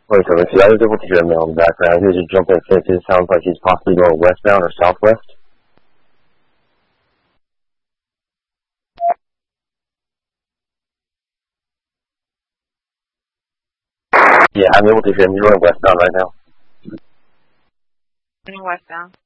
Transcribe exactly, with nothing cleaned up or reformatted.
Wait, so if I was able to hear him in the background, he was just jumping fences. Sounds like he's possibly going westbound or southwest. Yeah, I'm able to hear him. He's going westbound right now. Westbound.